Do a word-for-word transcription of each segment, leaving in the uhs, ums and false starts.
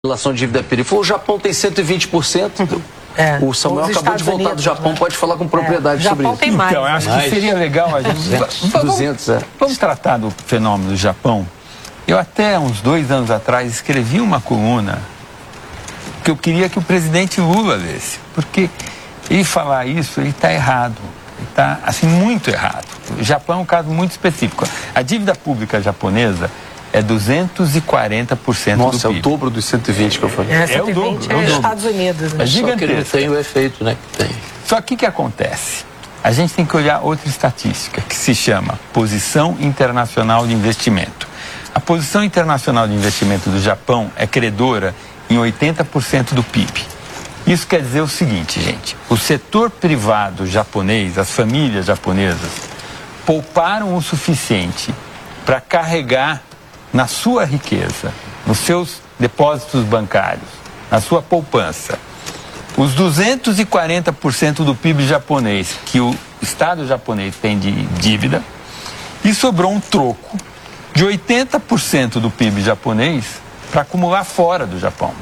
relação à dívida P I B. O Japão tem cento e vinte por cento. É, o Samuel acabou Estados de voltar Unidos, do Japão, né? pode falar com propriedade é, sobre Japão isso. Tem mais. Então, eu acho mais. que seria legal a gente... duzentos, vamos, duzentos, é. vamos tratar do fenômeno do Japão. Eu até uns dois anos atrás escrevi uma coluna que eu queria que o presidente Lula lesse, porque ele falar isso, ele está errado. Ele está, assim, muito errado. O Japão é um caso muito específico. A dívida pública japonesa é duzentos e quarenta por cento do P I B. Nossa, é o dobro dos cento e vinte que eu falei. É, cento e vinte é o dobro, é o é dobro. Estados Unidos. Né? É Só que ele não gigantesco. tem o efeito, né, que tem. Só que o que acontece? A gente tem que olhar outra estatística, que se chama Posição Internacional de Investimento. A Posição Internacional de Investimento do Japão é credora em oitenta por cento do P I B. Isso quer dizer o seguinte, gente, o setor privado japonês, as famílias japonesas, pouparam o suficiente para carregar na sua riqueza, nos seus depósitos bancários, na sua poupança, os duzentos e quarenta por cento do P I B japonês que o Estado japonês tem de dívida, e sobrou um troco de oitenta por cento do P I B japonês para acumular fora do Japão.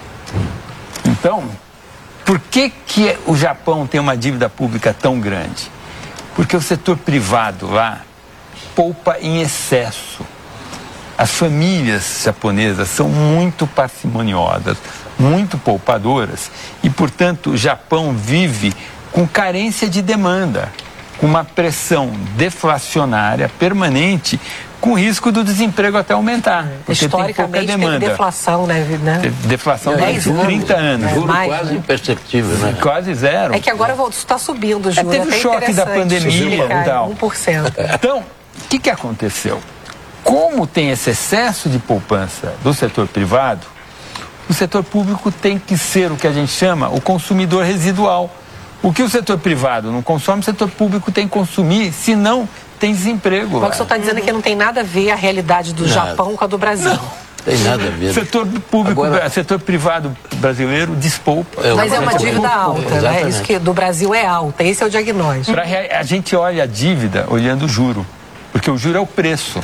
Então, por que que o Japão tem uma dívida pública tão grande? Porque o setor privado lá poupa em excesso. As famílias japonesas são muito parcimoniosas, muito poupadoras e, portanto, o Japão vive com carência de demanda, com uma pressão deflacionária permanente, com risco do desemprego até aumentar, porque tem pouca Historicamente, demanda. teve deflação, né? né? Deflação de dez anos. trinta anos. É, Juro mais, quase né? imperceptível, né? Quase zero. É que agora está subindo o É, juro. teve o até choque da interessante pandemia explicar, e tal. um por cento. Então, o que, que aconteceu? Como tem esse excesso de poupança do setor privado, o setor público tem que ser o que a gente chama o consumidor residual. O que o setor privado não consome, o setor público tem que consumir, senão tem desemprego. O que o senhor está dizendo é que não tem nada a ver a realidade do Nada. Japão com a do Brasil. Tem nada a ver. Setor público, Agora- setor privado brasileiro despoupa. É, Mas é uma Setor dívida público, alta, né? exatamente. Isso que do Brasil é alta. Esse é o diagnóstico. Pra rea- a gente olha a dívida olhando o juro, porque o juro é o preço.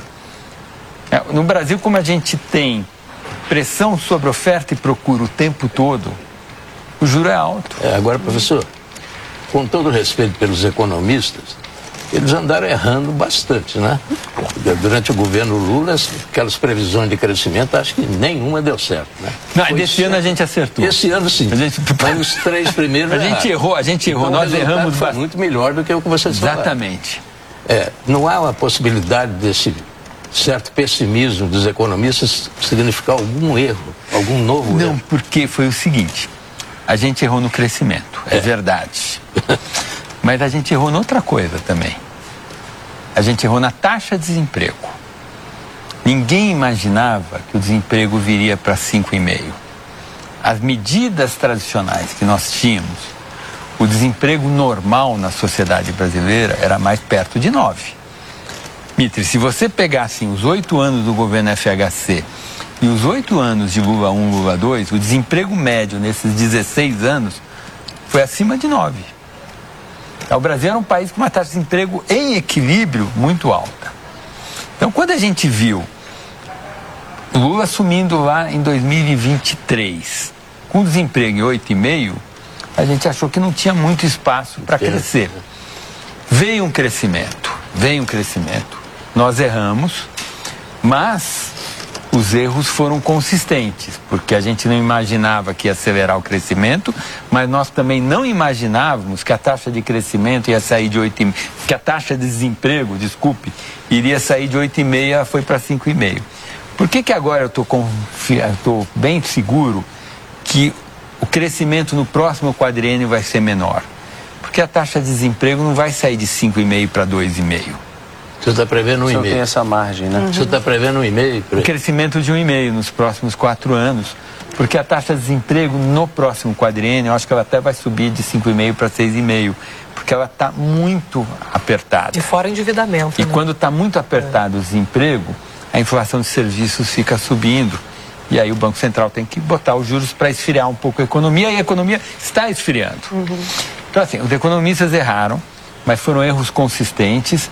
É, no Brasil, como a gente tem pressão sobre oferta e procura o tempo todo, o juro é alto. É, agora, professor, com todo respeito pelos economistas, eles andaram errando bastante, né? Durante o governo Lula, aquelas previsões de crescimento, acho que nenhuma deu certo, né? Não, Foi desse ano a gente acertou. Esse ano sim. A gente- Mas os três primeiros A gente erraram. errou, a gente errou, Então, nós o resultado erramos foi bastante. muito melhor do que o que vocês falaram. Exatamente. É, não há uma possibilidade desse certo pessimismo dos economistas significar algum erro, algum novo Não, erro. porque foi o seguinte, a gente errou no crescimento, é, verdade. Mas a gente errou noutra coisa também. A gente errou na taxa de desemprego. Ninguém imaginava que o desemprego viria para cinco vírgula cinco. As medidas tradicionais que nós tínhamos, o desemprego normal na sociedade brasileira era mais perto de nove. Mitre, se você pegar assim, os oito anos do governo F H C e os oito anos de Lula um, Lula dois, o desemprego médio nesses dezesseis anos foi acima de nove. O Brasil era um país com uma taxa de desemprego em equilíbrio muito alta. Então, quando a gente viu Lula assumindo lá em dois mil e vinte e três, com desemprego em oito vírgula cinco, a gente achou que não tinha muito espaço para crescer. Veio um crescimento, veio um crescimento. Nós erramos, mas os erros foram consistentes, porque a gente não imaginava que ia acelerar o crescimento, mas nós também não imaginávamos que a taxa de crescimento ia sair de oito vírgula cinco, que a taxa de desemprego, desculpe, iria sair de oito vírgula cinco, ela foi para cinco vírgula cinco. Por que que agora eu estou confia... bem seguro que o crescimento no próximo quadriênio vai ser menor? Porque a taxa de desemprego não vai sair de cinco vírgula cinco para dois vírgula cinco. Você está prevendo um O senhor tem e-mail. essa margem, né? Você está prevendo um e-mail? Um crescimento de um vírgula cinco nos próximos quatro anos, porque a taxa de desemprego no próximo quadriênio, eu acho que ela até vai subir de cinco vírgula cinco para seis vírgula cinco, porque ela está muito apertada. E fora o endividamento. E né? quando está muito apertado o desemprego, a inflação de serviços fica subindo. E aí o Banco Central tem que botar os juros para esfriar um pouco a economia, e a economia está esfriando. Uhum. Então, assim, os economistas erraram, mas foram erros consistentes.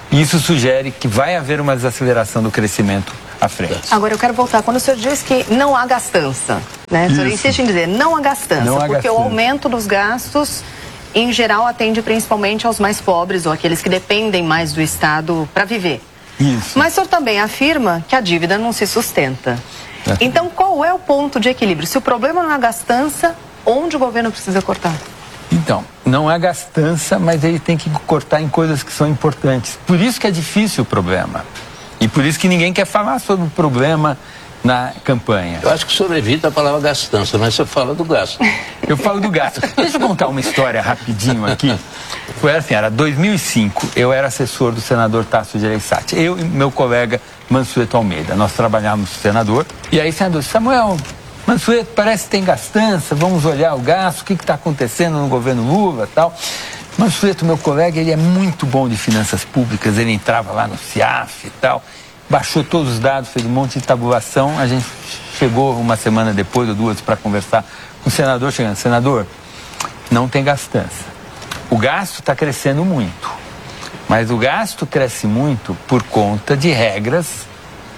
Isso sugere que vai haver uma desaceleração do crescimento à frente. Agora eu quero voltar, quando o senhor diz que não há gastança, né? O senhor insiste em dizer não há gastança, Não há porque gastança. o aumento dos gastos, em geral, atende principalmente aos mais pobres ou aqueles que dependem mais do Estado para viver. Isso. Mas o senhor também afirma que a dívida não se sustenta. É. Então, qual é o ponto de equilíbrio? Se o problema não é a gastança, onde o governo precisa cortar? Então, não há gastança, mas ele tem que cortar em coisas que são importantes. Por isso que é difícil o problema. E por isso que ninguém quer falar sobre o problema na campanha. Eu acho que o senhor evita a palavra gastança, mas você fala do gasto. Eu falo do gasto. Deixa eu contar uma história rapidinho aqui. Foi assim, era dois mil e cinco, eu era assessor do senador Tasso Gereissati. Eu e meu colega Mansueto Almeida. Nós trabalhávamos com o senador. E aí, senador Samuel, Mansueto, parece que tem gastança, vamos olhar o gasto, o que está acontecendo no governo Lula e tal. Mansueto, meu colega, ele é muito bom de finanças públicas, ele entrava lá no CIAF e tal, baixou todos os dados, fez um monte de tabulação, a gente chegou uma semana depois ou duas para conversar com o senador, chegando, senador, não tem gastança. O gasto está crescendo muito, mas o gasto cresce muito por conta de regras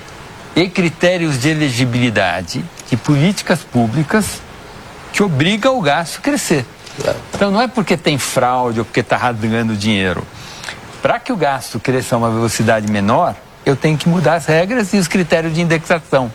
e critérios de elegibilidade de políticas públicas que obrigam o gasto a crescer. Então não é porque tem fraude ou porque está rasgando dinheiro. Para que o gasto cresça a uma velocidade menor, eu tenho que mudar as regras e os critérios de indexação.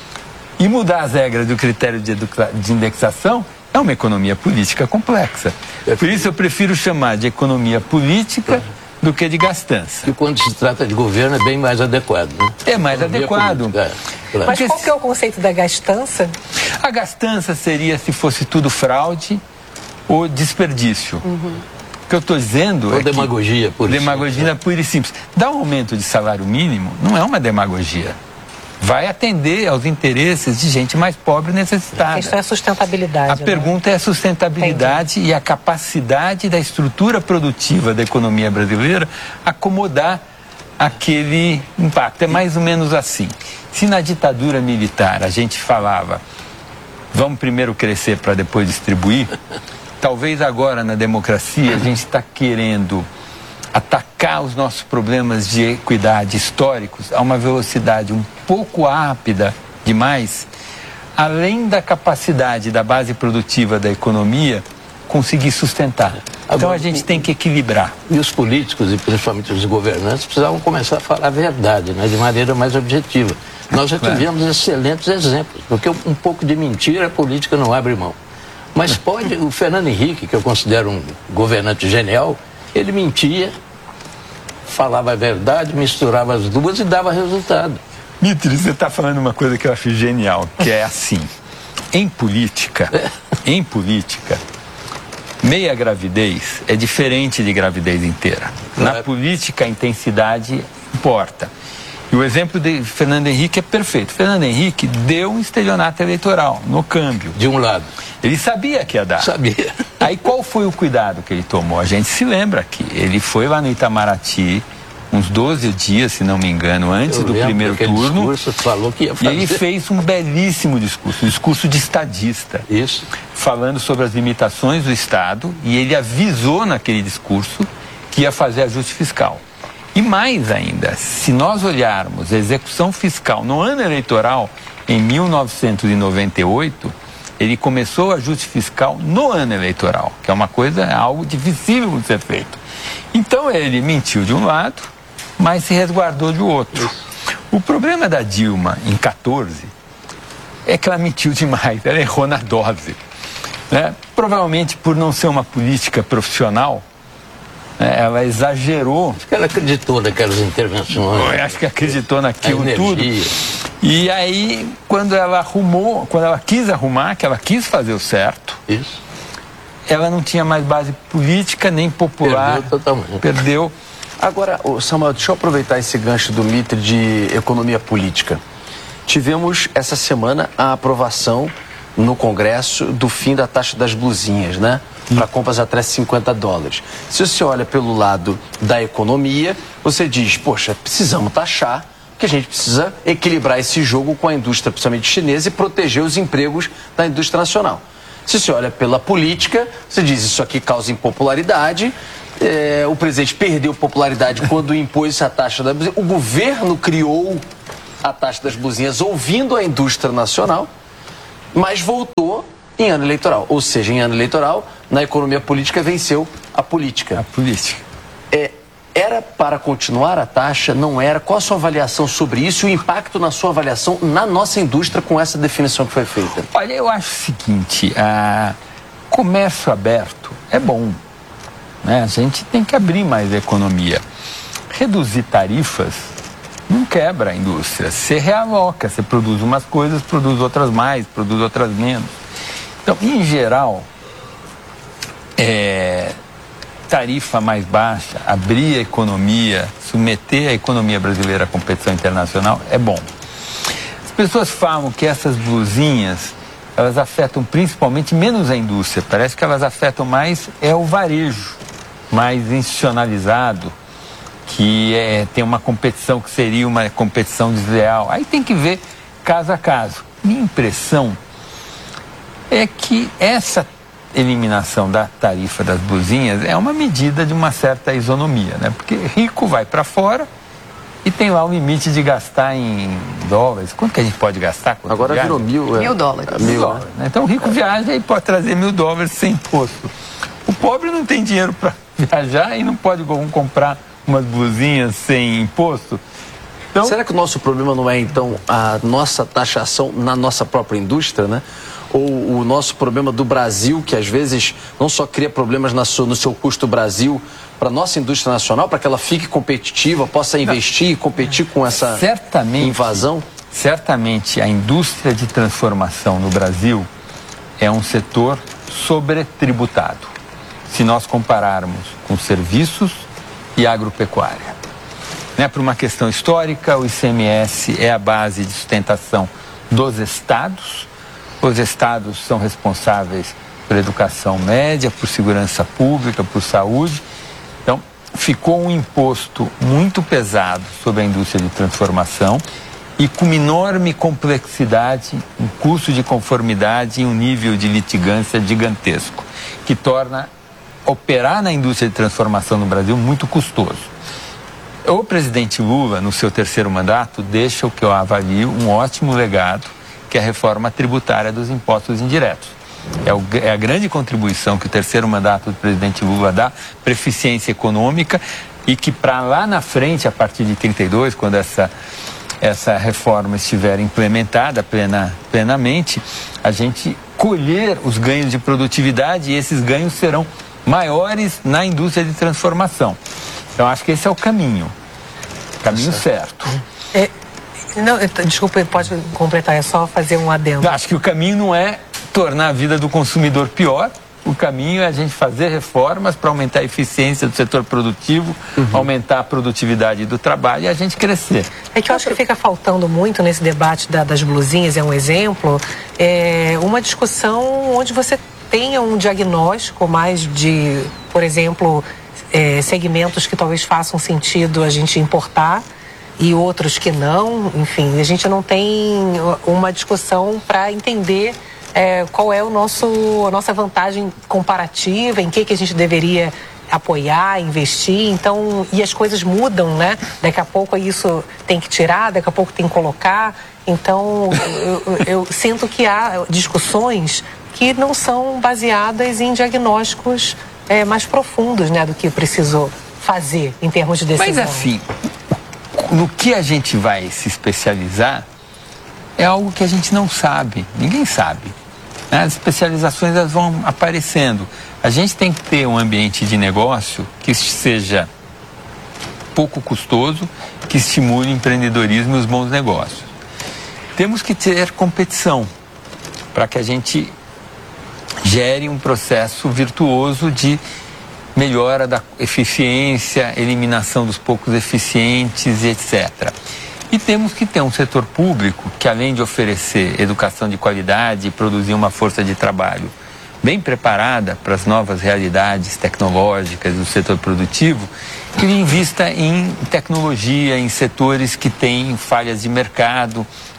E mudar as regras do critério de, de indexação é uma economia política complexa. Por isso eu prefiro chamar de economia política do que de gastança. E quando se trata de governo é bem mais adequado, né? É mais adequado. É, claro. Mas qual que é o conceito da gastança? A gastança seria se fosse tudo fraude ou desperdício. Uhum. O que eu estou dizendo ou é demagogia, que... por isso. Demagogia pura e simples. Dar um aumento de salário mínimo não é uma demagogia. Vai atender aos interesses de gente mais pobre e necessitada. Isso é sustentabilidade. A né? pergunta é a sustentabilidade Entendi. E a capacidade da estrutura produtiva da economia brasileira acomodar aquele impacto. É mais ou menos assim. Se na ditadura militar a gente falava vamos primeiro crescer para depois distribuir, talvez agora na democracia a gente está querendo atacar os nossos problemas de equidade históricos a uma velocidade um pouco rápida demais, além da capacidade da base produtiva da economia conseguir sustentar. Então a gente tem que equilibrar. E os políticos, e principalmente os governantes, precisavam começar a falar a verdade, né, de maneira mais objetiva. Nós já tivemos claro. excelentes exemplos, porque um pouco de mentira a política não abre mão. Mas pode, o Fernando Henrique, que eu considero um governante genial, ele mentia, falava a verdade, misturava as duas e dava resultado. Mitri, você está falando uma coisa que eu acho genial, que é assim, em política, em política, meia gravidez é diferente de gravidez inteira. Claro. Na política, a intensidade importa. E o exemplo de Fernando Henrique é perfeito. Fernando Henrique deu um estelionato eleitoral no câmbio. De um lado. Ele sabia que ia dar. Sabia. Aí qual foi o cuidado que ele tomou? A gente se lembra que ele foi lá no Itamaraty uns doze dias, se não me engano, antes Eu do primeiro turno. Discurso, falou que ia fazer. E ele fez um belíssimo discurso, um discurso de estadista. Isso. Falando sobre as limitações do Estado, e ele avisou naquele discurso que ia fazer ajuste fiscal. E mais ainda, se nós olharmos a execução fiscal no ano eleitoral, em mil novecentos e noventa e oito, ele começou o ajuste fiscal no ano eleitoral, que é uma coisa, é algo dificílimo de ser feito. Então ele mentiu de um lado, mas se resguardou de outro. O problema da Dilma, em quatorze, é que ela mentiu demais, ela errou na dose. Né? Provavelmente por não ser uma política profissional, ela exagerou. Acho que ela acreditou naquelas intervenções. Eu acho que acreditou naquilo tudo. E aí, quando ela arrumou, quando ela quis arrumar, que ela quis fazer o certo, Isso. ela não tinha mais base política nem popular. Perdeu totalmente. Perdeu. Agora, Samuel, deixa eu aproveitar esse gancho do Mitre de economia política. Tivemos essa semana a aprovação no Congresso do fim da taxa das blusinhas, né? Para compras até cinquenta dólares. Se você olha pelo lado da economia, você diz, poxa, precisamos taxar, porque a gente precisa equilibrar esse jogo com a indústria, principalmente chinesa, e proteger os empregos da indústria nacional. Se você olha pela política, você diz, isso aqui causa impopularidade, é, o presidente perdeu popularidade quando impôs essa taxa da blusinha. O governo criou a taxa das blusinhas ouvindo a indústria nacional, mas voltou em ano eleitoral. Ou seja, em ano eleitoral, na economia política venceu a política. A política. É, era para continuar a taxa? Não era? Qual a sua avaliação sobre isso e o impacto na sua avaliação na nossa indústria com essa definição que foi feita? Olha, eu acho o seguinte, a comércio aberto é bom, né? A gente tem que abrir mais a economia. Reduzir tarifas não quebra a indústria. Você realoca, você produz umas coisas, produz outras mais, produz outras menos. Então, em geral, é, tarifa mais baixa, abrir a economia, submeter a economia brasileira à competição internacional é bom. As pessoas falam que essas blusinhas, elas afetam principalmente menos a indústria, parece que elas afetam mais é o varejo, mais institucionalizado, que é, tem uma competição que seria uma competição desleal. Aí tem que ver caso a caso. Minha impressão é que essa eliminação da tarifa das blusinhas é uma medida de uma certa isonomia, né? Porque rico vai para fora e tem lá o limite de gastar em dólares. Quanto que a gente pode gastar? Agora viaja? virou mil. É, Mil dólares. Mil, dólares, né? Então o rico viaja e pode trazer mil dólares sem imposto. O pobre não tem dinheiro para viajar e não pode comprar umas blusinhas sem imposto. Então, será que o nosso problema não é, então, a nossa taxação na nossa própria indústria, né? Ou o nosso problema do Brasil, que às vezes não só cria problemas na sua, no seu custo Brasil, para a nossa indústria nacional, para que ela fique competitiva, possa investir e competir com essa certamente, invasão? Certamente a indústria de transformação no Brasil é um setor sobretributado, se nós compararmos com serviços e agropecuária. Né, por uma questão histórica, o I C M S é a base de sustentação dos estados. Os estados são responsáveis por educação média, por segurança pública, por saúde. Então, ficou um imposto muito pesado sobre a indústria de transformação e com uma enorme complexidade, um custo de conformidade e um nível de litigância gigantesco, que torna operar na indústria de transformação no Brasil muito custoso. O presidente Lula, no seu terceiro mandato, deixa o que eu avalio um ótimo legado, que é a reforma tributária dos impostos indiretos. É, o, é a grande contribuição que o terceiro mandato do presidente Lula dá para eficiência econômica e que para lá na frente, a partir de trinta e dois, quando essa, essa reforma estiver implementada plena, plenamente, a gente colher os ganhos de produtividade e esses ganhos serão maiores na indústria de transformação. Então, acho que esse é o caminho, caminho certo. É, não, desculpa, pode completar, é só fazer um adendo. Acho que o caminho não é tornar a vida do consumidor pior, o caminho é a gente fazer reformas para aumentar a eficiência do setor produtivo, uhum. aumentar a produtividade do trabalho e a gente crescer. É que eu acho que fica faltando muito nesse debate da, das blusinhas, é um exemplo, é uma discussão onde você tenha um diagnóstico mais de, por exemplo, É, segmentos que talvez façam sentido a gente importar e outros que não, enfim, a gente não tem uma discussão para entender é, qual é o nosso, a nossa vantagem comparativa, em que, que a gente deveria apoiar, investir, então, e as coisas mudam, né? Daqui a pouco isso tem que tirar, daqui a pouco tem que colocar, então eu, eu, eu sinto que há discussões que não são baseadas em diagnósticos É, mais profundos, né, do que precisou fazer em termos de decisão. Mas assim, no que a gente vai se especializar é algo que a gente não sabe, ninguém sabe. Né? As especializações elas vão aparecendo. A gente tem que ter um ambiente de negócio que seja pouco custoso, que estimule o empreendedorismo e os bons negócios. Temos que ter competição para que a gente gere um processo virtuoso de melhora da eficiência, eliminação dos poucos eficientes, etcétera. E temos que ter um setor público que, além de oferecer educação de qualidade e produzir uma força de trabalho bem preparada para as novas realidades tecnológicas do setor produtivo, que ele invista em tecnologia, em setores que têm falhas de mercado,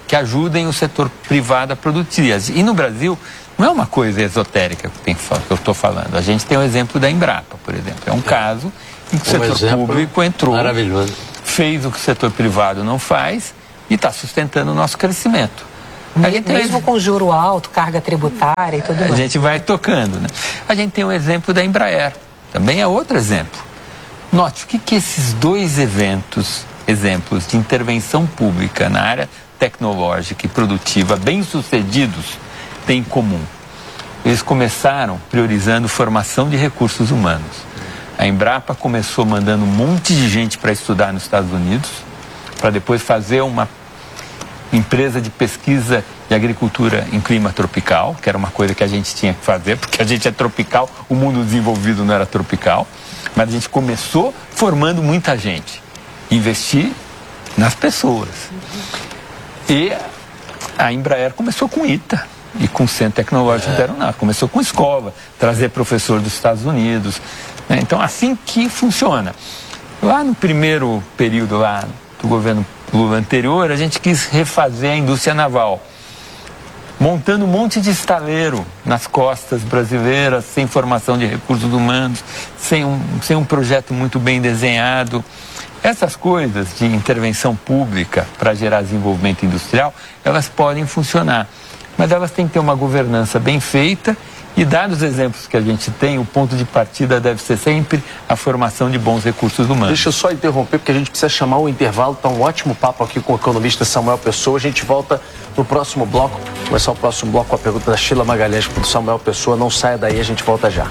que ajudem o setor privado a produzir. E no Brasil, não é uma coisa esotérica que eu estou falando. A gente tem o exemplo da Embrapa, por exemplo. É um caso em que o Um setor público entrou, maravilhoso. fez o que o setor privado não faz e está sustentando o nosso crescimento. A gente Mesmo tem... com juro alto, carga tributária e tudo mais. A gente vai tocando, né? A gente tem o exemplo da Embraer, também é outro exemplo. Note, o que, que esses dois eventos, exemplos de intervenção pública na área tecnológica e produtiva bem-sucedidos têm em comum? Eles começaram priorizando formação de recursos humanos. A Embrapa começou mandando um monte de gente para estudar nos Estados Unidos, para depois fazer uma empresa de pesquisa de agricultura em clima tropical, que era uma coisa que a gente tinha que fazer, porque a gente é tropical, o mundo desenvolvido não era tropical, mas a gente começou formando muita gente. Investir nas pessoas. E a Embraer começou com I T A e com o Centro Tecnológico é. Aeronáutico, começou com escola, trazer professor dos Estados Unidos, né? Então, assim que funciona. Lá no primeiro período lá do governo Lula anterior, a gente quis refazer a indústria naval, montando um monte de estaleiro nas costas brasileiras, sem formação de recursos humanos, sem um, sem um projeto muito bem desenhado. Essas coisas de intervenção pública para gerar desenvolvimento industrial, elas podem funcionar, mas elas têm que ter uma governança bem feita e, dados os exemplos que a gente tem, o ponto de partida deve ser sempre a formação de bons recursos humanos. Deixa eu só interromper, porque a gente precisa chamar o intervalo. Está um ótimo papo aqui com o economista Samuel Pessoa. A gente volta no próximo bloco. Começar o próximo bloco com a pergunta da Sheila Magalhães para o Samuel Pessoa. Não saia daí, a gente volta já.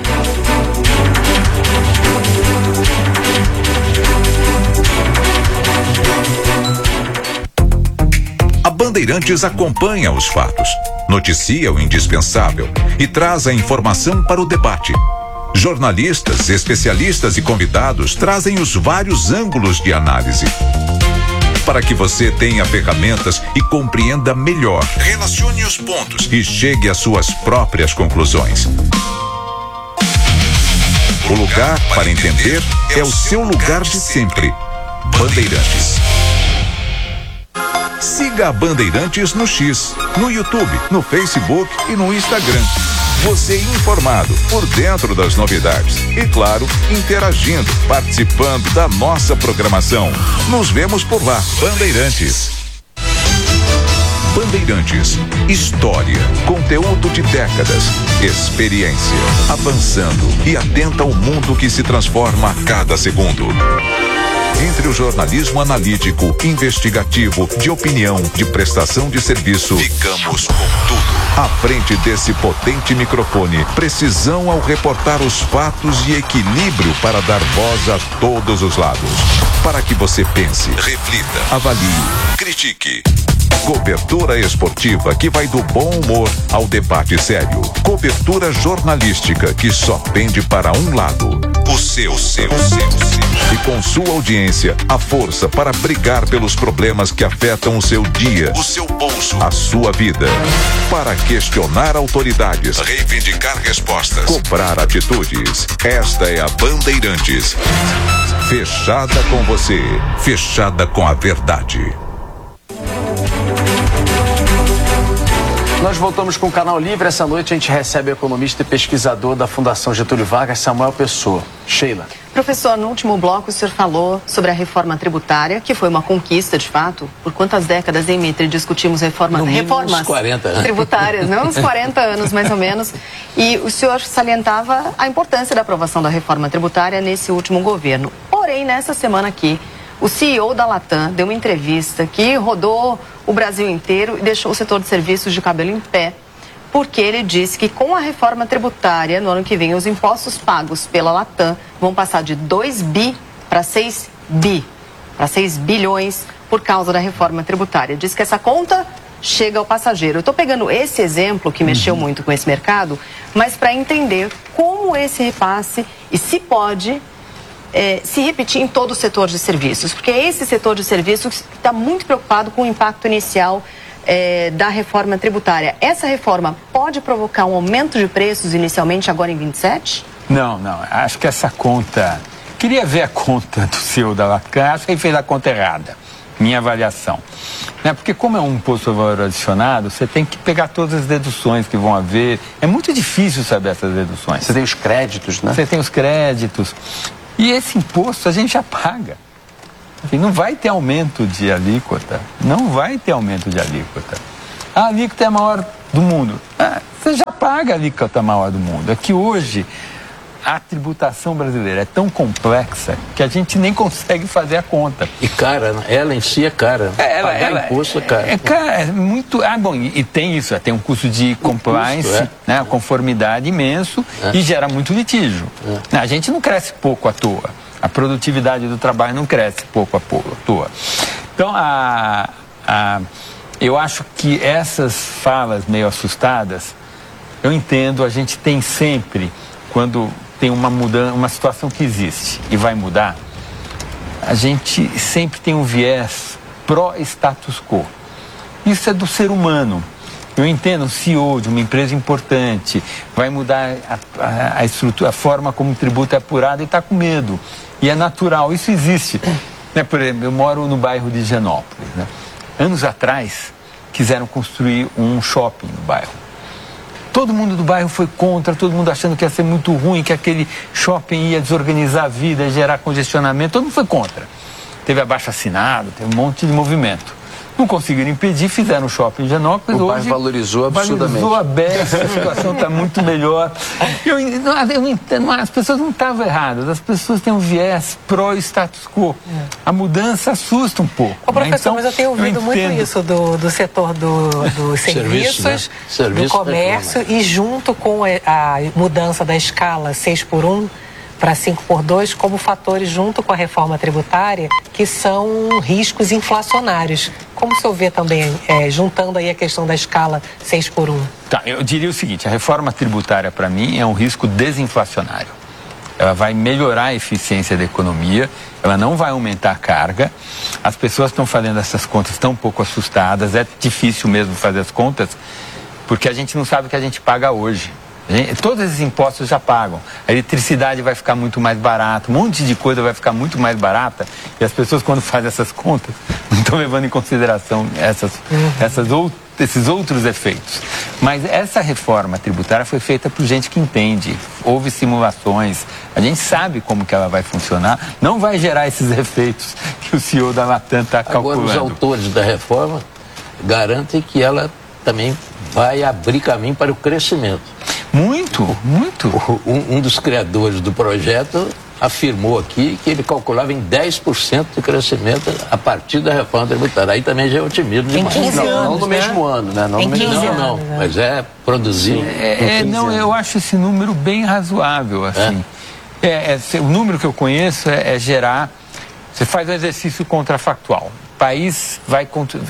A Bandeirantes acompanha os fatos, noticia o indispensável e traz a informação para o debate. Jornalistas, especialistas e convidados trazem os vários ângulos de análise, para que você tenha ferramentas e compreenda melhor, relacione os pontos e chegue às suas próprias conclusões. O lugar para entender é o seu lugar de sempre. Bandeirantes. Siga a Bandeirantes no X, no YouTube, no Facebook e no Instagram. Você informado, por dentro das novidades e, claro, interagindo, participando da nossa programação. Nos vemos por lá. Bandeirantes. Bandeirantes. História, conteúdo de décadas, experiência, avançando e atenta ao mundo que se transforma a cada segundo. Entre o jornalismo analítico, investigativo, de opinião, de prestação de serviço, ficamos com tudo. À frente desse potente microfone, precisão ao reportar os fatos e equilíbrio para dar voz a todos os lados. Para que você pense, reflita, avalie, critique. Cobertura esportiva que vai do bom humor ao debate sério. Cobertura jornalística que só pende para um lado. O seu, o seu, o seu, o seu. E com sua audiência, a força para brigar pelos problemas que afetam o seu dia, o seu bolso, a sua vida. Para questionar autoridades, reivindicar respostas, cobrar atitudes. Esta é a Bandeirantes. Fechada com você, fechada com a verdade. Nós voltamos com o Canal Livre. Essa noite a gente recebe o economista e pesquisador da Fundação Getúlio Vargas, Samuel Pessoa. Sheila. Professor, no último bloco o senhor falou sobre a reforma tributária, que foi uma conquista, de fato. Por quantas décadas, hein, Mitre, discutimos reforma, no reformas uns quarenta anos. tributárias, não? Uns quarenta anos, mais ou menos. E o senhor salientava a importância da aprovação da reforma tributária nesse último governo. Porém, nessa semana aqui, o C E O da Latam deu uma entrevista que rodou o Brasil inteiro e deixou o setor de serviços de cabelo em pé, porque ele disse que com a reforma tributária, no ano que vem, os impostos pagos pela Latam vão passar de dois bi para seis bi, para seis bilhões por causa da reforma tributária. Diz que essa conta chega ao passageiro. Eu estou pegando esse exemplo que mexeu muito com esse mercado, mas para entender como esse repasse e se pode É, se repetir em todo o setor de serviços, porque é esse setor de serviços que está muito preocupado com o impacto inicial é, da reforma tributária. Essa reforma pode provocar um aumento de preços inicialmente agora em vinte e sete? Não, não. Acho que essa conta... Queria ver a conta do C E O da Latam, acho que ele fez a conta errada. minha avaliação. Né? Porque como é um imposto sobre valor adicionado, você tem que pegar todas as deduções que vão haver. É muito difícil saber essas deduções. Você tem os créditos, né? Você tem os créditos. E esse imposto a gente já paga. Enfim, não vai ter aumento de alíquota. Não vai ter aumento de alíquota. A alíquota é a maior do mundo. Ah, você já paga a alíquota maior do mundo. É que hoje a tributação brasileira é tão complexa que a gente nem consegue fazer a conta. E cara, ela em si é cara. É, ela, Pagar ela, imposto é cara. É, cara, é muito... Ah, bom, e, e tem isso, tem um custo de compliance, custo, é. né, conformidade imenso É. e gera muito litígio. É. A gente não cresce pouco à toa. A produtividade do trabalho não cresce pouco à toa. Então, a, a, eu acho que essas falas meio assustadas, eu entendo, a gente tem sempre, quando tem uma mudança, uma situação que existe e vai mudar, a gente sempre tem um viés pró-status quo. Isso é do ser humano. Eu entendo, um C E O de uma empresa importante vai mudar a, a, a estrutura, a forma como o tributo é apurado e está com medo. E é natural, isso existe. Né? Por exemplo, eu moro no bairro de Higienópolis. Né? Anos atrás, quiseram construir um shopping no bairro. Todo mundo do bairro foi contra, todo mundo achando que ia ser muito ruim, que aquele shopping ia desorganizar a vida, ia gerar congestionamento, todo mundo foi contra. Teve abaixo-assinado, teve um monte de movimento. Não conseguiram impedir, fizeram o shopping em Higienópolis. O hoje bairro valorizou absurdamente. Valorizou a beça, a situação está muito melhor. Eu, eu entendo, as pessoas não estavam erradas, as pessoas têm um viés pró-status quo. É. A mudança assusta um pouco. Ô, professor, né? Então, mas eu tenho ouvido eu muito isso do, do setor do, dos serviços, Serviço, né? Serviço do comércio, e junto com a mudança da escala seis por um para cinco por dois como fatores junto com a reforma tributária que são riscos inflacionários. Como o senhor vê também, é, juntando aí a questão da escala seis por um? Tá, eu diria o seguinte, a reforma tributária para mim é um risco desinflacionário. Ela vai melhorar a eficiência da economia, ela não vai aumentar a carga. As pessoas estão fazendo essas contas, estão um pouco assustadas, é difícil mesmo fazer as contas, porque a gente não sabe o que a gente paga hoje. Todos esses impostos já pagam. A eletricidade vai ficar muito mais barata, um monte de coisa vai ficar muito mais barata, e as pessoas, quando fazem essas contas, não estão levando em consideração essas, essas ou, esses outros efeitos. Mas essa reforma tributária foi feita por gente que entende. Houve simulações, a gente sabe como que ela vai funcionar, não vai gerar esses efeitos que o C E O da Latam está calculando. Agora, os autores da reforma garantem que ela também vai abrir caminho para o crescimento. Muito, muito. Um, um dos criadores do projeto afirmou aqui que ele calculava em dez por cento de crescimento a partir da reforma tributária. Aí também já é otimismo Em demais. quinze Não, anos, não no né? mesmo ano, né? Não Em no mesmo quinze ano. Não, não, anos, né? mas é produzir. É, é, não, eu acho esse número bem razoável, assim. É? É, é, o número que eu conheço é, é gerar... Você faz um exercício contrafactual. O país vai...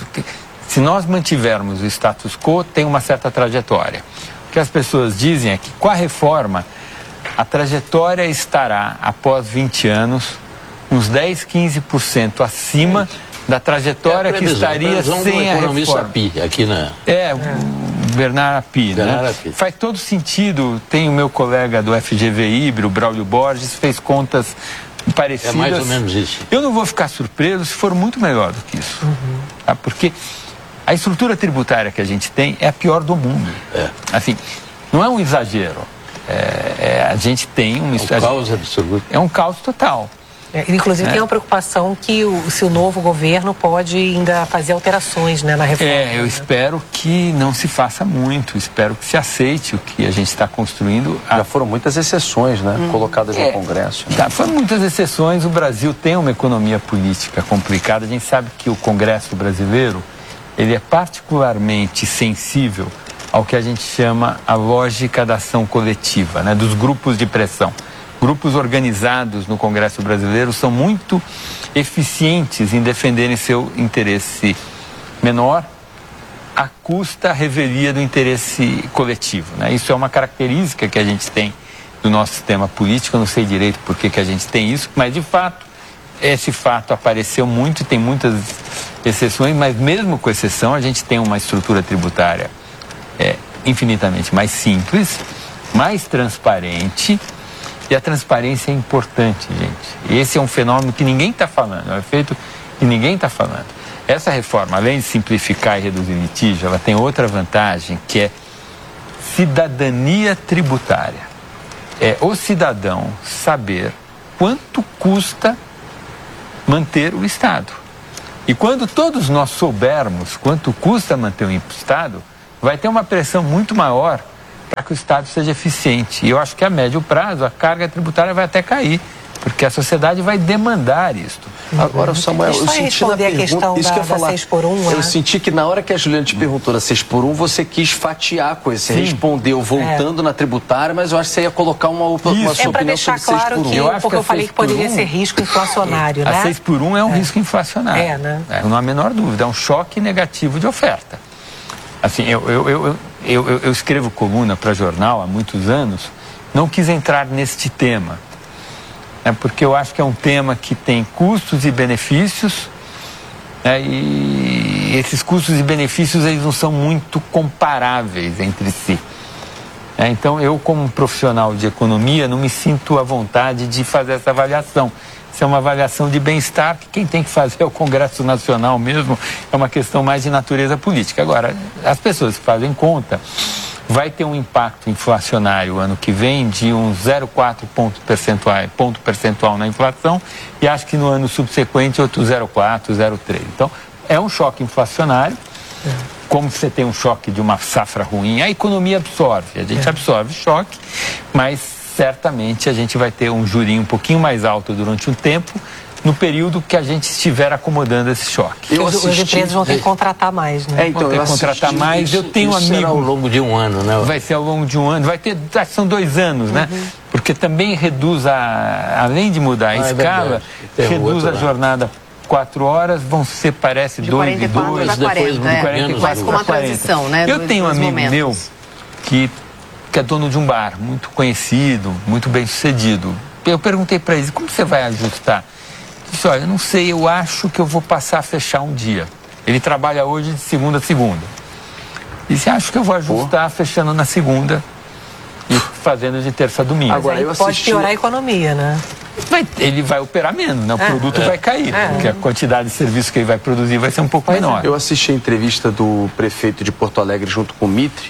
Se nós mantivermos o status quo, tem uma certa trajetória. O que as pessoas dizem é que, com a reforma, a trajetória estará, após vinte anos, uns dez, quinze por cento acima da trajetória É que previsão, estaria previsão sem do a economista reforma. Pi, aqui na... É, o Bernard Api, né? Bernard Api. Faz todo sentido. Tem o meu colega do F G V I, o Braulio Borges, fez contas parecidas. É mais ou menos isso. Eu não vou ficar surpreso se for muito melhor do que isso. Uhum. Tá? Porque a estrutura tributária que a gente tem é a pior do mundo. É. Assim, não é um exagero. É, é, a gente tem uma... É um caos absoluto. É um caos total. É, inclusive, É. tem uma preocupação que o, se o novo governo pode ainda fazer alterações, né, na reforma. É, eu espero que não se faça muito, espero que se aceite o que a gente está construindo. Já foram muitas exceções, né? Hum. Colocadas É, no Congresso. Né? Tá, foram muitas exceções. O Brasil tem uma economia política complicada. A gente sabe que o Congresso brasileiro, ele é particularmente sensível ao que a gente chama a lógica da ação coletiva, né, dos grupos de pressão. Grupos organizados no Congresso brasileiro são muito eficientes em defenderem seu interesse menor à custa da revelia do interesse coletivo, né? Isso é uma característica que a gente tem do nosso sistema político. Eu não sei direito por que que a gente tem isso, mas de fato esse fato apareceu muito e tem muitas exceções, mas mesmo com exceção a gente tem uma estrutura tributária é, infinitamente mais simples, mais transparente. E a transparência é importante, gente. Esse é um fenômeno que ninguém está falando. É um efeito e ninguém está falando. Essa reforma, além de simplificar e reduzir litígio, ela tem outra vantagem, que é cidadania tributária. É o cidadão saber quanto custa manter o Estado. E quando todos nós soubermos quanto custa manter o Estado, vai ter uma pressão muito maior para que o Estado seja eficiente. E eu acho que a médio prazo a carga tributária vai até cair, porque a sociedade vai demandar isto. Agora, Samuel, eu senti na pergunta, questão isso da, que eu ia falar, seis por um, eu né? senti que na hora que a Juliana te perguntou da seis por um, você quis fatiar a coisa, você Sim. respondeu voltando é. na tributária, mas eu acho que você ia colocar uma, uma Isso. sua É para opinião deixar sobre claro seis por um. que, Eu acho porque que eu falei que poderia ser risco inflacionário, né? A seis por um é um é. risco inflacionário. É, né? É, não há a menor dúvida, é um choque negativo de oferta. Assim, eu, eu, eu, eu, eu, eu escrevo coluna para jornal há muitos anos, não quis entrar neste tema, né, porque eu acho que é um tema que tem custos e benefícios, né, e esses custos e benefícios eles não são muito comparáveis entre si. É, então, eu, como profissional de economia, não me sinto à vontade de fazer essa avaliação. Isso é uma avaliação de bem-estar, que quem tem que fazer é o Congresso Nacional mesmo, é uma questão mais de natureza política. Agora, as pessoas que fazem conta, vai ter um impacto inflacionário ano que vem de um zero vírgula quatro ponto percentual, ponto percentual na inflação, e acho que no ano subsequente outro zero vírgula quatro, zero vírgula três. Então, é um choque inflacionário. Como você tem um choque de uma safra ruim, a economia absorve, a gente absorve choque, mas certamente a gente vai ter um jurinho um pouquinho mais alto durante um tempo, no período que a gente estiver acomodando esse choque. Eu assisti... As empresas vão ter que contratar mais, né? É, então, vão ter eu que contratar assisti... mais. Eu tenho Isso amigos... será ao longo de um ano, né? Vai ser ao longo de um ano. Vai ter... São dois anos, né? Uhum. Porque também reduz a... Além de mudar a Ah, é escala, verdade. reduz outro, a né? jornada quatro horas, vão ser, parece, De dois e quarenta e quatro dois. para depois quarenta, é. quarenta e quatro Mas com uma para quarenta. transição, né? Eu Dois- tenho um dois amigo momentos. meu que, que é dono de um bar, muito conhecido, muito bem sucedido. Eu perguntei para ele, como você vai ajustar? Ele disse, olha, eu não sei, eu acho que eu vou passar a fechar um dia. Ele trabalha hoje de segunda a segunda. Ele disse, acho que eu vou ajustar Pô. fechando na segunda e fazendo de terça a domingo. Agora, eu Pode assisti... piorar a economia, né? Vai, ele vai operar menos, né? O É. produto É. vai cair, É. porque a quantidade de serviço que ele vai produzir vai ser um pouco Pois é. menor. Eu assisti a entrevista do prefeito de Porto Alegre junto com o Mitre,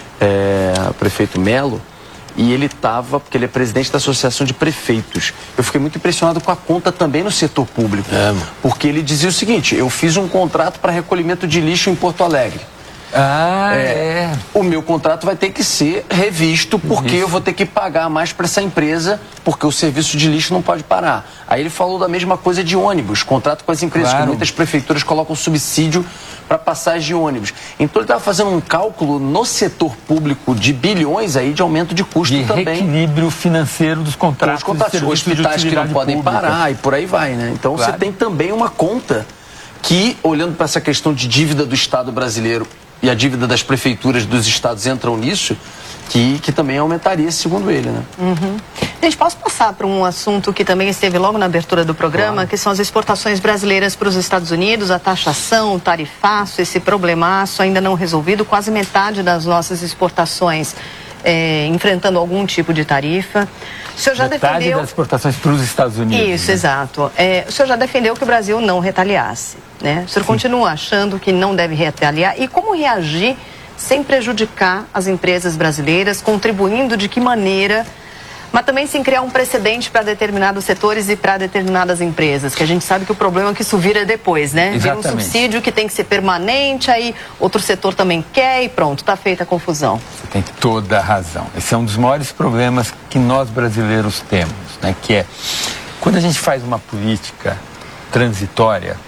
é, o prefeito Melo, e ele estava, porque ele é presidente da Associação de Prefeitos. Eu fiquei muito impressionado com a conta também no setor público, É. porque ele dizia o seguinte, eu fiz um contrato para recolhimento de lixo em Porto Alegre. Ah, é. O meu contrato vai ter que ser revisto porque Isso. eu vou ter que pagar mais para essa empresa porque o serviço de lixo não pode parar. Aí ele falou da mesma coisa de ônibus, contrato com as empresas, Claro. que muitas prefeituras colocam subsídio para passagem de ônibus. Então ele estava fazendo um cálculo no setor público de bilhões aí de aumento de custo De também. reequilíbrio financeiro dos Com contratos. os contratos, de serviço de hospitais que não utilidade podem pública. parar e por aí vai, né? Então Claro. você tem também uma conta que, olhando para essa questão de dívida do Estado brasileiro e a dívida das prefeituras dos estados entram nisso, que, que também aumentaria, segundo ele, né? Uhum. Gente, posso passar para um assunto que também esteve logo na abertura do programa, claro. Que são as exportações brasileiras para os Estados Unidos, a taxação, o tarifaço, esse problemaço ainda não resolvido, quase metade das nossas exportações é, enfrentando algum tipo de tarifa. O senhor já Metade defendeu... das exportações para os Estados Unidos. Isso, né? exato. É, o senhor já defendeu que o Brasil não retaliasse, né? O senhor Sim. continua achando que não deve retaliar? E como reagir sem prejudicar as empresas brasileiras, contribuindo de que maneira, mas também sem criar um precedente para determinados setores e para determinadas empresas, que a gente sabe que o problema é que isso vira depois, né? Vira um subsídio que tem que ser permanente, aí outro setor também quer e pronto, está feita a confusão. Você tem toda a razão. Esse é um dos maiores problemas que nós brasileiros temos, né? Que é, quando a gente faz uma política transitória,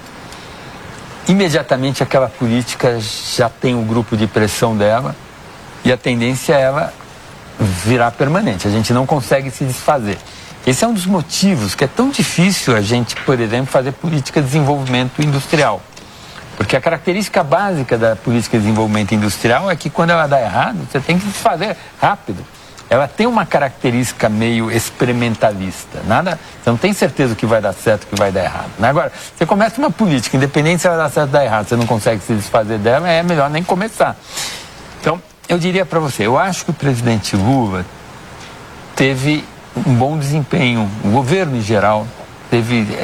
imediatamente aquela política já tem um grupo de pressão dela e a tendência é ela virar permanente. A gente não consegue se desfazer. Esse é um dos motivos que é tão difícil a gente, por exemplo, fazer política de desenvolvimento industrial. Porque a característica básica da política de desenvolvimento industrial é que quando ela dá errado, você tem que se desfazer rápido. Ela tem uma característica meio experimentalista. Nada, você não tem certeza que vai dar certo, que vai dar errado. Agora, você começa uma política, independente se ela dá certo ou dá errado, você não consegue se desfazer dela, é melhor nem começar. Então, eu diria para você, eu acho que o presidente Lula teve um bom desempenho, o governo em geral teve,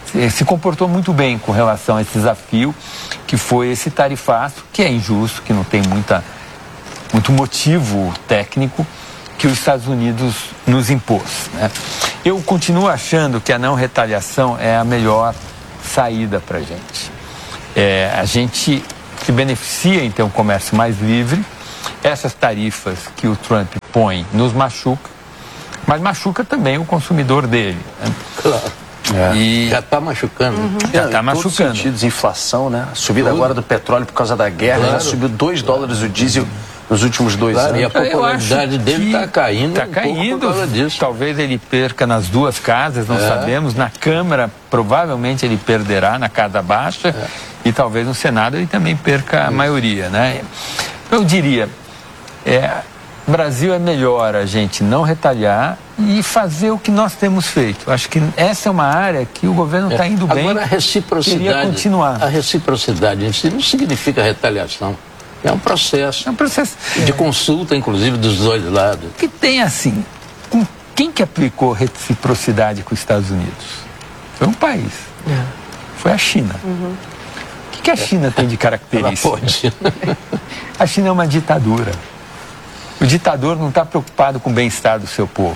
se comportou muito bem com relação a esse desafio, que foi esse tarifaço, que é injusto, que não tem muita, muito motivo técnico, que os Estados Unidos nos impôs, né? Eu continuo achando que a não retaliação é a melhor saída para a gente. É, a gente se beneficia em ter um comércio mais livre. Essas tarifas que o Trump põe nos machuca, mas machuca também o consumidor dele, né? Claro. É. E já está machucando. Uhum. Já está machucando. Em todos os sentidos, inflação, né? A subida agora do petróleo por causa da guerra, claro. Já subiu dois dólares o diesel nos últimos dois claro, anos. E a popularidade dele está caindo. Está um caindo. Por causa disso. Talvez ele perca nas duas casas, não é. sabemos. Na Câmara, provavelmente ele perderá na casa baixa. É. E talvez no Senado ele também perca a maioria, né? Eu diria, é, Brasil é melhor a gente não retaliar e fazer o que nós temos feito. Acho que essa é uma área que o governo está indo bem. Agora a reciprocidade, queria continuar. A reciprocidade em si não significa retaliação. É um processo. É um processo de consulta, inclusive, dos dois lados. Que tem assim, com quem que aplicou reciprocidade com os Estados Unidos? Foi um país. É. Foi a China. Uhum. O que, que a China tem de característica? Ela pode. A China é uma ditadura. O ditador não está preocupado com o bem-estar do seu povo.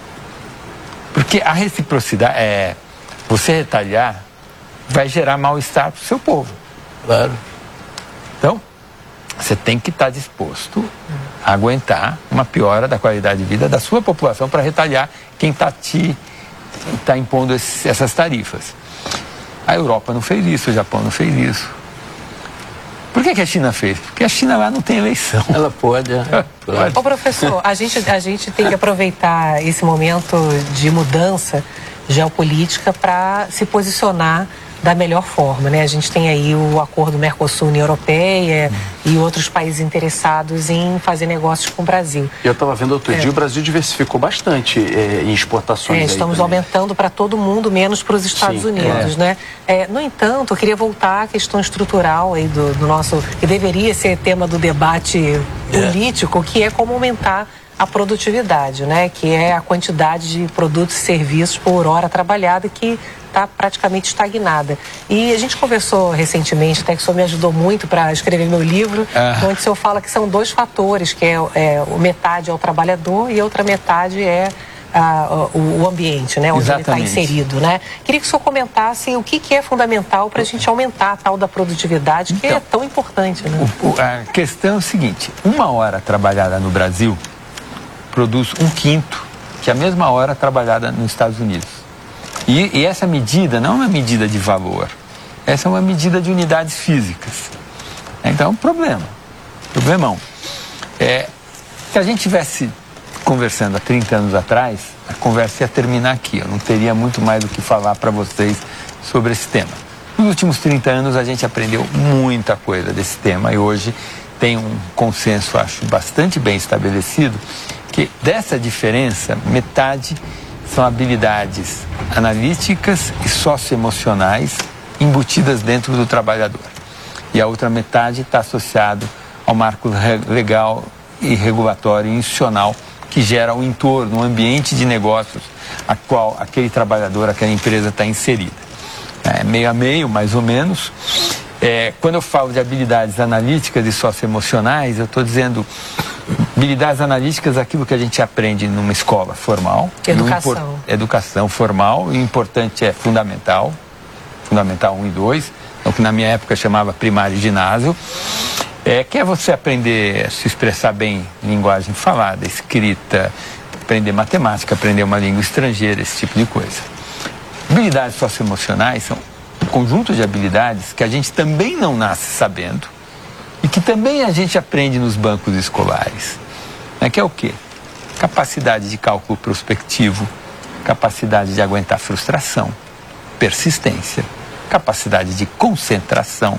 Porque a reciprocidade, é, você retaliar, vai gerar mal-estar para o seu povo. Claro. Então, você tem que estar disposto a aguentar uma piora da qualidade de vida da sua população para retaliar quem está te tá impondo esses, essas tarifas. A Europa não fez isso, o Japão não fez isso. Por que, que a China fez? Porque a China lá não tem eleição. Ela pode. É. Ô professor, a gente, a gente tem que aproveitar esse momento de mudança geopolítica para se posicionar da melhor forma, né? A gente tem aí o acordo Mercosul-União Europeia hum. e outros países interessados em fazer negócios com o Brasil. Eu estava vendo outro é. dia, o Brasil diversificou bastante é, em exportações. É, estamos aumentando para todo mundo, menos para os Estados Sim, Unidos, é. né? É, no entanto, eu queria voltar à questão estrutural aí do, do nosso, que deveria ser tema do debate político, que é como aumentar a produtividade, né? Que é a quantidade de produtos e serviços por hora trabalhada que está praticamente estagnada. E a gente conversou recentemente, até que o senhor me ajudou muito para escrever meu livro, ah. onde o senhor fala que são dois fatores, que é, é metade é o trabalhador e a outra metade é a, o, o ambiente, né? Onde Exatamente. ele está inserido, né? Queria que o senhor comentasse o que, que é fundamental para a gente aumentar a tal da produtividade, que então, é tão importante, né? O, o, a questão é o seguinte, uma hora trabalhada no Brasil produz um quinto que a mesma hora trabalhada nos Estados Unidos. E, e essa medida não é uma medida de valor, essa é uma medida de unidades físicas. Então é um problema, problemão. É, se a gente tivesse conversando há trinta anos atrás, a conversa ia terminar aqui, eu não teria muito mais do que falar para vocês sobre esse tema. Nos últimos trinta anos a gente aprendeu muita coisa desse tema e hoje tem um consenso, acho, bastante bem estabelecido, que dessa diferença, metade são habilidades analíticas e socioemocionais embutidas dentro do trabalhador. E a outra metade está associado ao marco legal e regulatório e institucional que gera o entorno, o ambiente de negócios a qual aquele trabalhador, aquela empresa está inserida. É meio a meio, mais ou menos. É, quando eu falo de habilidades analíticas e socioemocionais, eu estou dizendo habilidades analíticas, aquilo que a gente aprende numa escola formal. Educação. Impor, educação formal, e o importante é fundamental, fundamental um e dois, o que na minha época chamava primário e ginásio, é, que é você aprender a se expressar bem em linguagem falada, escrita, aprender matemática, aprender uma língua estrangeira, esse tipo de coisa. Habilidades socioemocionais são um conjunto de habilidades que a gente também não nasce sabendo e que também a gente aprende nos bancos escolares. Né? Que é o quê? Capacidade de cálculo prospectivo, capacidade de aguentar frustração, persistência, capacidade de concentração,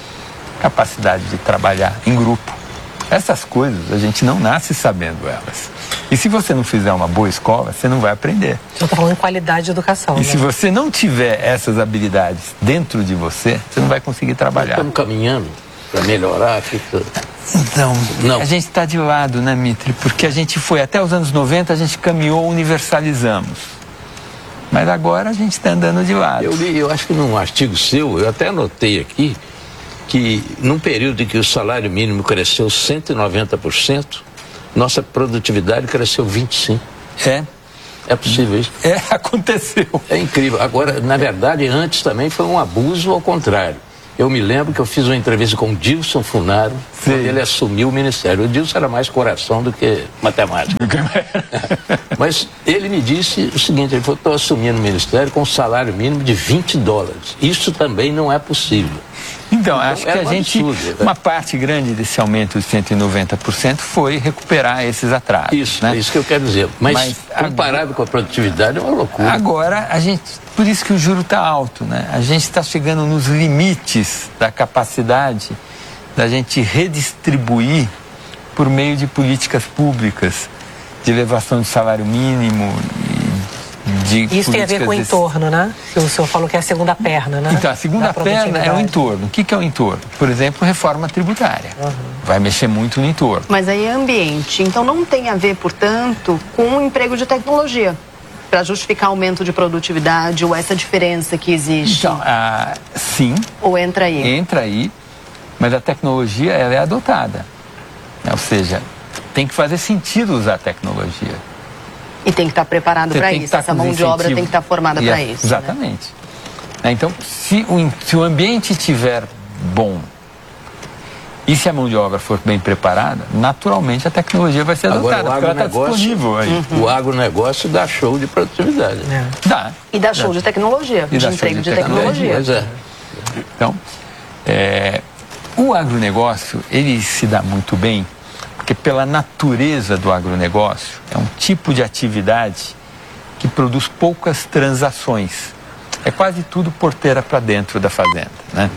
capacidade de trabalhar em grupo. Essas coisas a gente não nasce sabendo elas. E se você não fizer uma boa escola, você não vai aprender. Você está falando em qualidade de educação, E né? se você não tiver essas habilidades dentro de você, você não vai conseguir trabalhar. Estamos caminhando para melhorar aqui. Então, não. a gente está de lado, né, Mitri? Porque a gente foi, até os anos noventa, a gente caminhou, universalizamos. Mas agora a gente está andando de lado. Eu li, eu acho que num artigo seu, eu até anotei aqui, que num período em que o salário mínimo cresceu cento e noventa por cento, nossa produtividade cresceu vinte e cinco por cento. É. É possível isso? É, aconteceu. É incrível. Agora, na verdade, antes também foi um abuso ao contrário. Eu me lembro que eu fiz uma entrevista com o Dilson Funaro, Sim. quando ele assumiu o ministério. O Dilson era mais coração do que matemática. Mas ele me disse o seguinte, ele falou, estou assumindo o ministério com um salário mínimo de vinte dólares. Isso também não é possível. Então, acho que era a um gente, absurdo, né? uma parte grande desse aumento de cento e noventa por cento foi recuperar esses atrasos. Isso, né? é isso que eu quero dizer. Mas, Mas comparado agora, com a produtividade é uma loucura. Agora, a gente, por isso que o juro está alto, né? A gente está chegando nos limites da capacidade da gente redistribuir por meio de políticas públicas, de elevação do salário mínimo, de Isso tem a ver com o desse... entorno, né? Que o senhor falou que é a segunda perna, né? Então, a segunda perna é o entorno. O que, que é o entorno? Por exemplo, reforma tributária. Uhum. Vai mexer muito no entorno. Mas aí é ambiente. Então não tem a ver, portanto, com o emprego de tecnologia para justificar aumento de produtividade ou essa diferença que existe. Então, ah, sim. Ou entra aí? Entra aí, mas a tecnologia ela é adotada. Ou seja, tem que fazer sentido usar a tecnologia. E tem que estar preparado para isso. Essa mão de obra tem que estar formada para isso. Exatamente. Né? Então, se o, se o ambiente estiver bom e se a mão de obra for bem preparada, naturalmente a tecnologia vai ser adotada, Agora, porque ela está disponível aí. Uhum. O agronegócio dá show de produtividade. É. Dá. E dá show dá. de tecnologia, e de emprego de, de tecnologia. Pois é. Então, é, o agronegócio, ele se dá muito bem porque pela natureza do agronegócio, é um tipo de atividade que produz poucas transações. É quase tudo porteira para dentro da fazenda, né?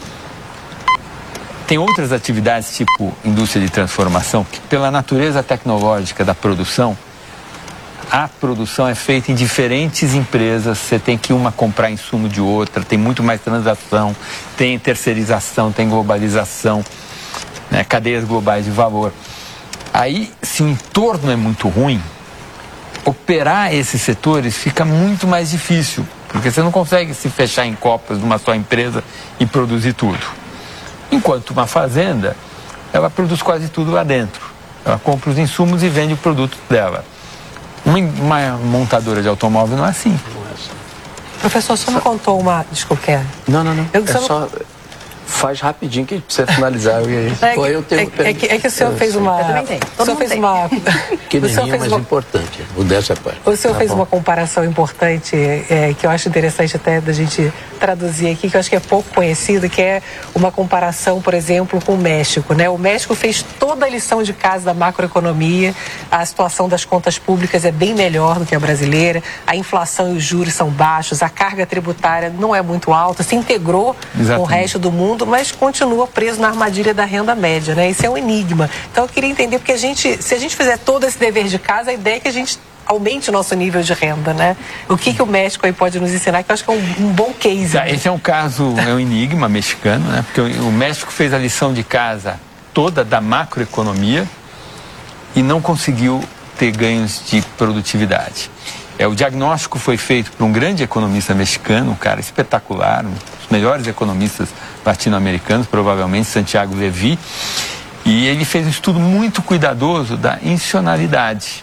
Tem outras atividades, tipo indústria de transformação, que pela natureza tecnológica da produção, a produção é feita em diferentes empresas, você tem que uma comprar insumo de outra, tem muito mais transação, tem terceirização, tem globalização, né? Cadeias globais de valor. Aí, se o entorno é muito ruim, operar esses setores fica muito mais difícil, porque você não consegue se fechar em copas de uma só empresa e produzir tudo. Enquanto uma fazenda, ela produz quase tudo lá dentro. Ela compra os insumos e vende o produto dela. Uma, uma montadora de automóvel não é assim. Professor, só me contou uma... Desculpa, quer? Não, não, não. Eu, é só... Faz rapidinho que precisa finalizar. É que, eu tenho... é, é, que, é que o senhor eu fez sei. uma... Eu também tenho. O senhor fez tem. uma... Que nem é mais uma... importante, o dessa parte. O senhor tá fez bom. uma comparação importante, é, que eu acho interessante até da gente traduzir aqui, que eu acho que é pouco conhecido, que é uma comparação, por exemplo, com o México, né? O México fez toda a lição de casa da macroeconomia, a situação das contas públicas é bem melhor do que a brasileira, a inflação e os juros são baixos, a carga tributária não é muito alta, se integrou Exatamente. com o resto do mundo, mas continua preso na armadilha da renda média, né? Isso é um enigma. Então eu queria entender, porque a gente, se a gente fizer todo esse dever de casa, a ideia é que a gente aumente o nosso nível de renda, né? O que, que o México aí pode nos ensinar, que eu acho que é um, um bom case. Tá, esse é um caso, é um enigma mexicano, né? Porque o, o México fez a lição de casa toda da macroeconomia e não conseguiu ter ganhos de produtividade. É, o diagnóstico foi feito por um grande economista mexicano, um cara espetacular, um dos melhores economistas latino-americanos, provavelmente, Santiago Levy, e ele fez um estudo muito cuidadoso da institucionalidade,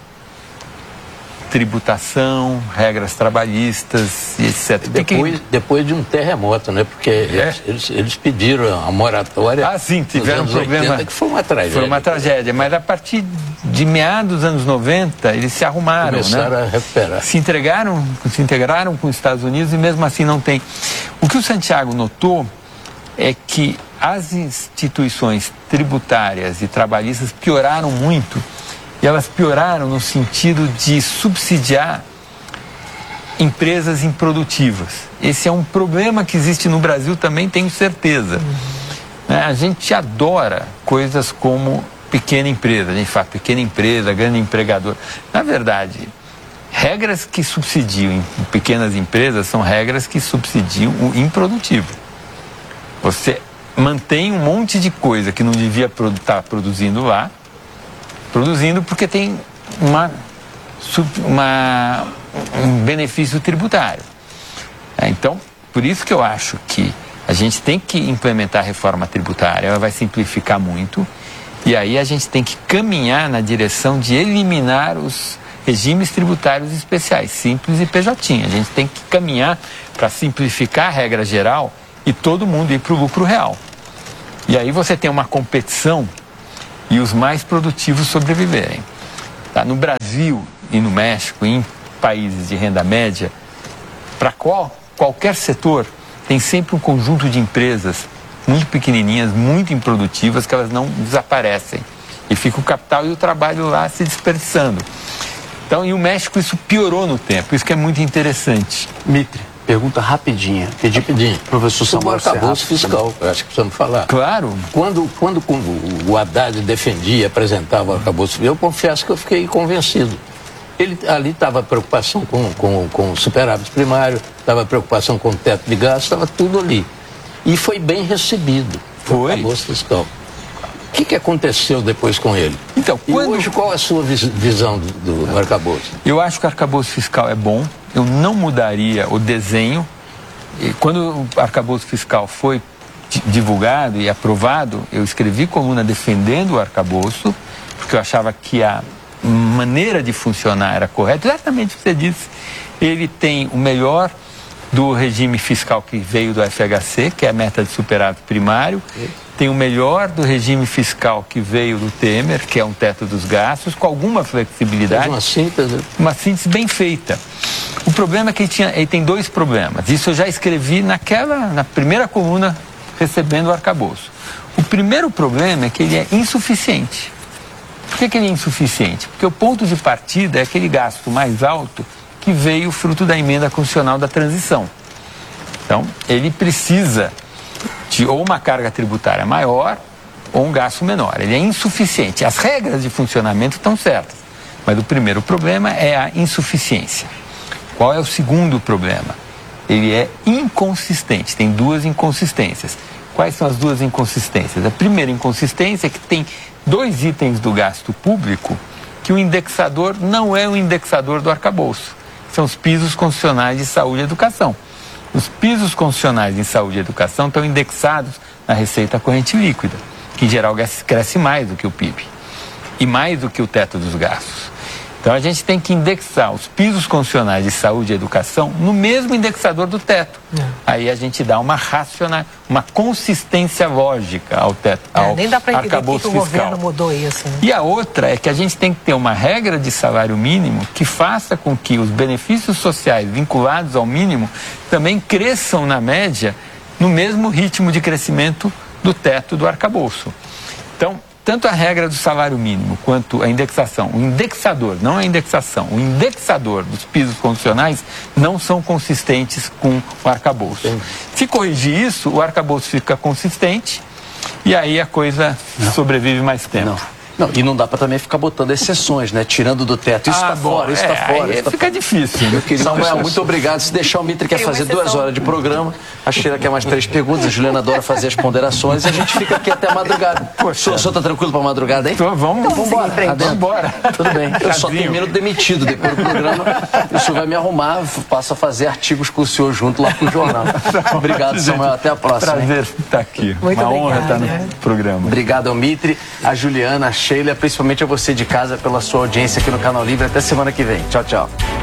tributação, regras trabalhistas e etcétera. Depois, depois de um terremoto, né? Porque é. eles, eles, eles pediram a moratória. Ah, sim, tiveram um problema. Que foi uma tragédia. Foi uma tragédia, mas a partir de meados dos anos noventa, eles se arrumaram, Começaram né? a recuperar. Se integraram, se integraram com os Estados Unidos e mesmo assim não tem. O que o Santiago notou é que as instituições tributárias e trabalhistas pioraram muito. E elas pioraram no sentido de subsidiar empresas improdutivas. Esse é um problema que existe no Brasil também, tenho certeza. Uhum. A gente adora coisas como pequena empresa. A gente fala pequena empresa, grande empregador. Na verdade, regras que subsidiam pequenas empresas são regras que subsidiam o improdutivo. Você mantém um monte de coisa que não devia estar produzindo lá, produzindo porque tem uma uma, um benefício tributário. Então, por isso que eu acho que a gente tem que implementar a reforma tributária, ela vai simplificar muito, e aí a gente tem que caminhar na direção de eliminar os regimes tributários especiais, simples e P J. A gente tem que caminhar para simplificar a regra geral e todo mundo ir para o lucro real. E aí você tem uma competição e os mais produtivos sobreviverem. Tá? No Brasil e no México, em países de renda média, para qual, qualquer setor, tem sempre um conjunto de empresas muito pequenininhas, muito improdutivas, que elas não desaparecem. E fica o capital e o trabalho lá se desperdiçando. Então, em o México isso piorou no tempo, isso que é muito interessante. Mitre, pergunta rapidinha. Pedi Rapidinho. professor Sobre o Samuel arcabouço Serra. fiscal, eu acho que precisamos falar. Claro. Quando, quando o Haddad defendia, apresentava o arcabouço fiscal, eu confesso que eu fiquei convencido. Ele, ali estava preocupação com, com, com o superávit primário, estava preocupação com o teto de gastos, estava tudo ali. E foi bem recebido. Foi. O arcabouço fiscal. O que, que aconteceu depois com ele? Então, E quando... hoje, qual é a sua vis- visão do, do arcabouço? Eu acho que o arcabouço fiscal é bom, eu não mudaria o desenho. E quando o arcabouço fiscal foi di- divulgado e aprovado, eu escrevi coluna defendendo o arcabouço, porque eu achava que a maneira de funcionar era correta. Exatamente o que você disse. Ele tem o melhor do regime fiscal que veio do F H C, que é a meta de superávit primário. Tem o melhor do regime fiscal que veio do Temer, que é um teto dos gastos, com alguma flexibilidade. Fez uma síntese. Uma síntese bem feita. O problema é que ele, tinha, ele tem dois problemas. Isso eu já escrevi naquela, na primeira coluna, recebendo o arcabouço. O primeiro problema é que ele é insuficiente. Por que, que ele é insuficiente? Porque o ponto de partida é aquele gasto mais alto que veio fruto da emenda constitucional da transição. Então, ele precisa de ou uma carga tributária maior ou um gasto menor. Ele é insuficiente. As regras de funcionamento estão certas, mas o primeiro problema é a insuficiência. Qual é o segundo problema? Ele é inconsistente, tem duas inconsistências. Quais são as duas inconsistências? A primeira inconsistência é que tem dois itens do gasto público que o indexador não é o indexador do arcabouço. São os pisos constitucionais de saúde e educação. Os pisos constitucionais em saúde e educação estão indexados na receita corrente líquida, que em geral cresce mais do que o P I B e mais do que o teto dos gastos. Então a gente tem que indexar os pisos constitucionais de saúde e educação no mesmo indexador do teto. É. Aí a gente dá uma racional, uma consistência lógica ao teto, é, ao nem dá para entender arcabouço que o fiscal. governo mudou isso. Né? E a outra é que a gente tem que ter uma regra de salário mínimo que faça com que os benefícios sociais vinculados ao mínimo também cresçam na média no mesmo ritmo de crescimento do teto do arcabouço. Então, tanto a regra do salário mínimo quanto a indexação, o indexador, não a indexação, o indexador dos pisos condicionais não são consistentes com o arcabouço. Sim. Se corrigir isso, o arcabouço fica consistente e aí a coisa não. sobrevive mais tempo. Não. Não, e não dá para também ficar botando exceções, né? Tirando do teto. Isso ah, tá bom, fora, isso é, tá fora. Isso tá fica fora. difícil. Meu querido Samuel, muito obrigado. Se deixar, o Mitre quer fazer duas horas de programa. A Sheila quer mais três perguntas. A Juliana adora fazer as ponderações. E a gente fica aqui até a madrugada. O senhor, senhor tá tranquilo pra madrugada aí? Tô, vamos, então, vamos embora. Vamos embora. Tudo bem. Eu só termino demitido depois do programa. O senhor vai me arrumar, passo a fazer artigos com o senhor junto lá pro jornal. Obrigado, Samuel. Até a próxima. Prazer estar aqui. Muito Uma obrigada. honra estar no programa. Obrigado ao Mitre, a Juliana, a Sheila, principalmente a você de casa pela sua audiência aqui no Canal Livre. Até semana que vem. Tchau, tchau.